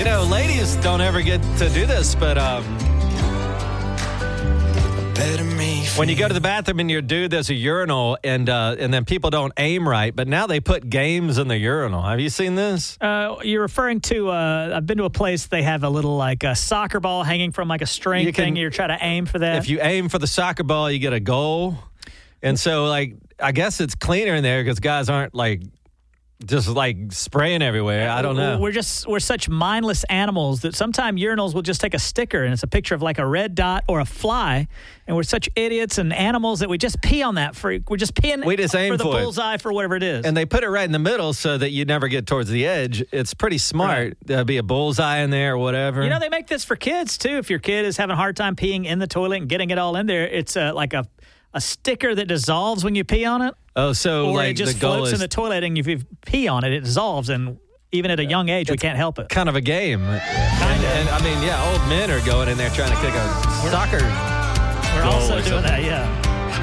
Ladies don't ever get to do this, but when you go to the bathroom and you're a dude, there's a urinal, and then people don't aim right. But now they put games in the urinal. Have you seen this? You're referring to, I've been to a place, they have a little a soccer ball hanging from a string thing. You're trying to aim for that. If you aim for the soccer ball, you get a goal. And so, I guess it's cleaner in there because guys aren't, just spraying everywhere. I don't know. We're such mindless animals that sometimes urinals will just take a sticker and it's a picture of a red dot or a fly, and we're such idiots and animals that we just pee on that. We're just peeing aim for the bullseye for whatever it is. And they put it right in the middle so that you never get towards the edge. It's pretty smart. Right. There'll be a bullseye in there or whatever. They make this for kids too. If your kid is having a hard time peeing in the toilet and getting it all in there, it's a sticker that dissolves when you pee on it. Oh, so or it just floats in the toilet, and if you pee on it, it dissolves. And even at a young age, we can't help it. Kind of a game. And old men are going in there trying to kick a soccer. We're also doing that, yeah.